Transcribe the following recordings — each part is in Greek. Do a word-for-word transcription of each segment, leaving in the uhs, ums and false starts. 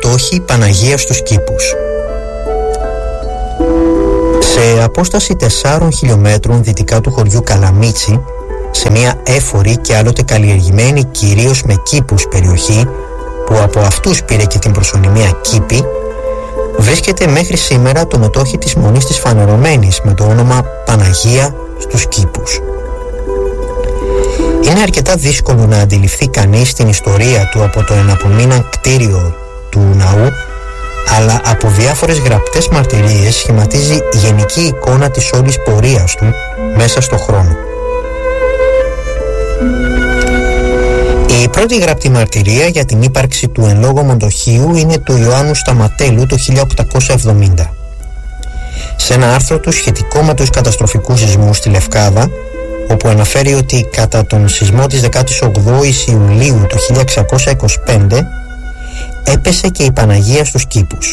μετόχη Παναγία στους Κήπους. Σε απόσταση τεσσάρων χιλιόμετρων δυτικά του χωριού Καλαμίτσι, σε μια έφορη και άλλοτε καλλιεργημένη κυρίως με κήπους περιοχή, που από αυτούς πήρε και την προσωνυμία Κήπη, βρίσκεται μέχρι σήμερα το μετόχι της Μονής της Φανερωμένης με το όνομα Παναγία στους Κήπους. Είναι αρκετά δύσκολο να αντιληφθεί κανείς την ιστορία του από το εναπομείναν κτίριο του ναού, αλλά από διάφορες γραπτές μαρτυρίες σχηματίζει γενική εικόνα της όλης πορείας του μέσα στο χρόνο. Η πρώτη γραπτή μαρτυρία για την ύπαρξη του εν λόγω μετοχείου είναι του Ιωάννου Σταματέλου το χίλια οκτακόσια εβδομήντα. Σε ένα άρθρο του σχετικό με τους καταστροφικούς σεισμούς στη Λευκάδα, όπου αναφέρει ότι κατά τον σεισμό της δεκάτης ογδόης Ιουλίου το χίλια εξακόσια είκοσι πέντε έπεσε και η Παναγία στους Κήπους.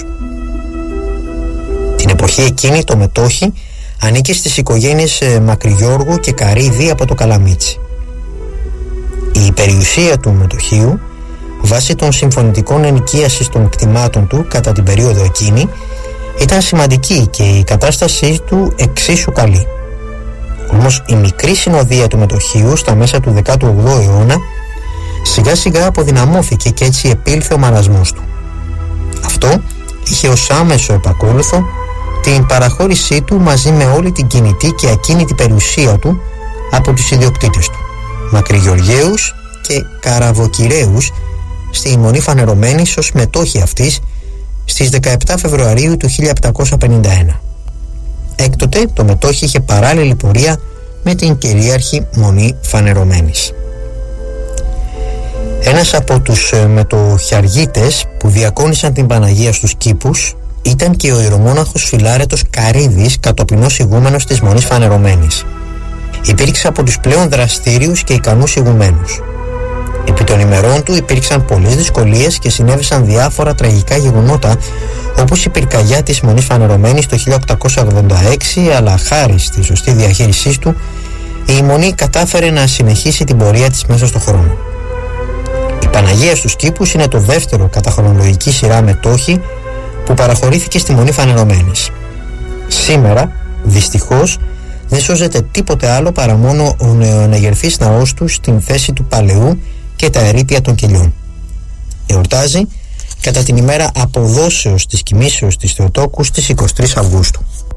Την εποχή εκείνη το μετόχι ανήκε στις οικογένειες Μακρυγιώργου και Καρύδη από το Καλαμίτσι. Η περιουσία του μετοχείου, βάσει των συμφωνητικών ενοικίασης των κτημάτων του κατά την περίοδο εκείνη, ήταν σημαντική και η κατάστασή του εξίσου καλή. Όμως η μικρή συνοδεία του μετοχείου στα μέσα του δέκατου όγδοου αιώνα σιγά σιγά αποδυναμώθηκε και έτσι επήλθε ο μαρασμός του. Αυτό είχε ως άμεσο επακόλουθο την παραχώρησή του μαζί με όλη την κινητή και ακίνητη περιουσία του από τους ιδιοκτήτες του, Μακρυγεωργαίους και Καραβοκυραίους, στη Μονή Φανερωμένης ως μετόχοι αυτής στις δεκαεπτά Φεβρουαρίου του χίλια επτακόσια πενήντα ένα. Έκτοτε το μετόχι είχε παράλληλη πορεία με την κυρίαρχη Μονή Φανερωμένης. Ένας από τους μετοχιαργίτες που διακόνησαν την Παναγία στους Κήπους ήταν και ο ιερομόναχος Φιλάρετος Καρύδης, κατοπινός ηγούμενος της Μονής Φανερωμένης. Υπήρξε από τους πλέον δραστήριους και ικανούς ηγουμένους. Επί των ημερών του υπήρξαν πολλές δυσκολίες και συνέβησαν διάφορα τραγικά γεγονότα, όπως η πυρκαγιά της Μονής Φανερωμένης το χίλια οκτακόσια ογδόντα έξι, αλλά χάρη στη σωστή διαχείρισή του η Μονή κατάφερε να συνεχίσει την πορεία της μέσα στον χρόνο. Η Παναγία στους Κήπους είναι το δεύτερο κατά χρονολογική σειρά μετόχι που παραχωρήθηκε στη Μονή Φανερωμένης. Σήμερα, δυστυχώς, δεν σώζεται τίποτε άλλο παρά μόνο ο νεοαναγερθής ναός του στην θέση του παλαιού και τα ερείπια των κελιών. Εορτάζει κατά την ημέρα αποδόσεως της κοιμήσεως της Θεοτόκου στις εικοστή τρίτου Αυγούστου.